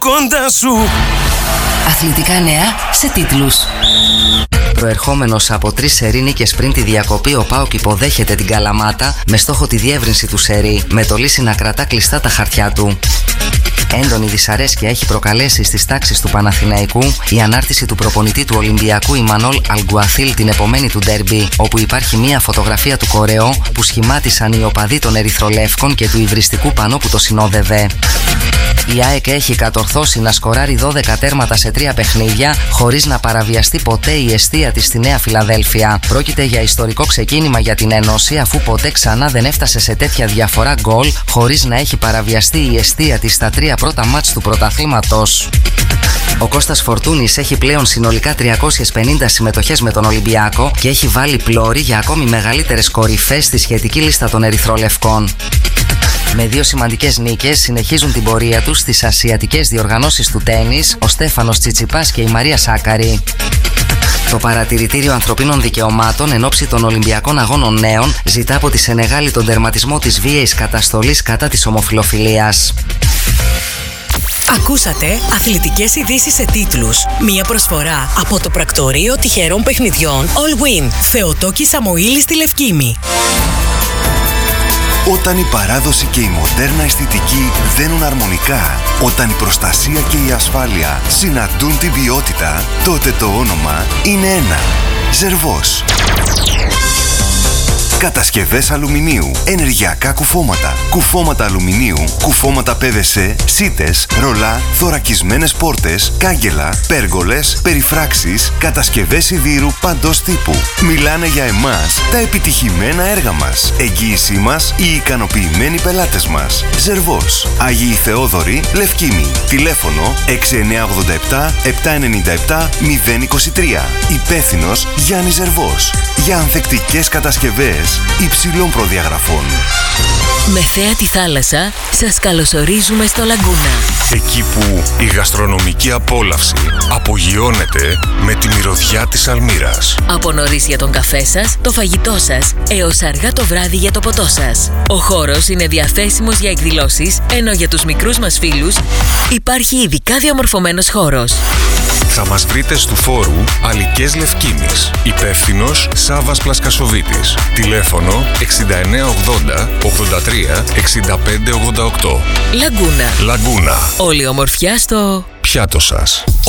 κοντά σου. Αθλητικά νέα σε τίτλους. Προερχόμενος από 3 σερί νίκες πριν τη διακοπή, ο ΠΑΟΚ υποδέχεται την Καλαμάτα με στόχο τη διεύρυνση του σερί, με το Λύση να κρατά κλειστά τα χαρτιά του. Έντονη δυσαρέσκεια έχει προκαλέσει στις τάξεις του Παναθηναϊκού η ανάρτηση του προπονητή του Ολυμπιακού Ιμανόλ Αλγκουαθίλ την επομένη του ντέρμπι, όπου υπάρχει μία φωτογραφία του Κορεό που σχημάτισαν οι οπαδοί των Ερυθρολεύκων και του υβριστικού πανό που το συνόδευε. Η ΑΕΚ έχει κατορθώσει να σκοράρει 12 τέρματα σε 3 παιχνίδια χωρίς να παραβιαστεί ποτέ η εστία της στη Νέα Φιλαδέλφια. Πρόκειται για ιστορικό ξεκίνημα για την Ένωση, αφού ποτέ ξανά δεν έφτασε σε τέτοια διαφορά γκολ χωρίς να έχει παραβιαστεί η εστία της στα 3 πρώτα μάτς του πρωταθλήματος. Ο Κώστας Φορτούνης έχει πλέον συνολικά 350 συμμετοχές με τον Ολυμπιακό και έχει βάλει πλώρη για ακόμη μεγαλύτερες κορυφές στη σχετική λίστα των Ερυθρολευκών. Με 2 σημαντικές νίκες συνεχίζουν την πορεία τους στις ασιατικές διοργανώσεις του τένις ο Στέφανος Τσιτσιπάς και η Μαρία Σάκαρη. Το Παρατηρητήριο Ανθρωπίνων Δικαιωμάτων εν ώψη των Ολυμπιακών Αγώνων Νέων ζητά από τη Σενεγάλη τον τερματισμό της βίαιης καταστολής κατά της ομοφυλοφιλίας. Ακούσατε αθλητικές ειδήσεις σε τίτλους. Μία προσφορά από το Πρακτορείο Τυχερών Παιχνιδιών All Win. Θεοτόκη Σαμοήλη στη Λευκήμη. Όταν η παράδοση και η μοντέρνα αισθητική δένουν αρμονικά, όταν η προστασία και η ασφάλεια συναντούν την ποιότητα, τότε το όνομα είναι ένα. Ζερβός. Κατασκευές αλουμινίου, ενεργειακά κουφώματα, κουφώματα αλουμινίου, κουφώματα PVC, σίτες, ρολά, θωρακισμένες πόρτες, κάγκελα, πέργολες, περιφράξεις, κατασκευές σιδήρου παντός τύπου. Μιλάνε για εμάς τα επιτυχημένα έργα μας, εγγύησή μας οι ικανοποιημένοι πελάτες μας. Ζερβός, Άγιοι Θεόδωροι, Λευκήμη. Τηλέφωνο 6987 797 023. Υπεύθυνος Γιάννης Ζερβός. Για ανθεκτικές κατασκευές υψηλών προδιαγραφών. Με θέα τη θάλασσα, σας καλωσορίζουμε στο Λαγκούνα. Εκεί που η γαστρονομική απόλαυση απογειώνεται με τη μυρωδιά της αλμύρας. Από νωρίς για τον καφέ σας, το φαγητό σας, έως αργά το βράδυ για το ποτό σας. Ο χώρος είναι διαθέσιμος για εκδηλώσεις, ενώ για τους μικρούς μας φίλους υπάρχει ειδικά διαμορφωμένος χώρος. Θα μας βρείτε στου φόρου Αλικές Λευκήμης. Υπεύθυνος Σάββας Πλασκασοβίτης. Τηλέφωνο 6980 83 65 88. Λαγκούνα. Λαγκούνα. Όλη ομορφιά στο πιάτο σας.